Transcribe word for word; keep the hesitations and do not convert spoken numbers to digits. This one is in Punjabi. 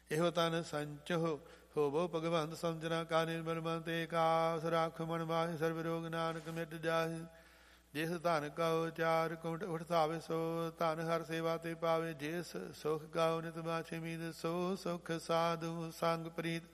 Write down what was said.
ਇਹੋ ਤਨ ਸੰਚੋ ਹੋਵੋ ਭਗਵੰਤ ਸਮਝਣਾ ਕਾ ਨਿਰਮਲ ਮਨ ਤੇ ਕਾਸ ਰੱਖ ਮਨ ਮਾਹਿ ਸਰਬ ਰੋਗ ਨਾਨਕ ਮਿਟ ਜਾਹਿ। ਜਿਸ ਧਨ ਕਉ ਚਾਰ ਕੁੰਟ ਉਠਾਵੇ ਸੋ ਧਨ ਹਰ ਸੇਵਾ ਤੇ ਪਾਵੇ। ਜਿਸ ਸੁਖ ਗਾਉ ਨਿਤ ਬਾਛੇ ਮੀਤ ਸੋ ਸੁਖ ਸਾਧੂ ਸੰਗ ਪ੍ਰੀਤ।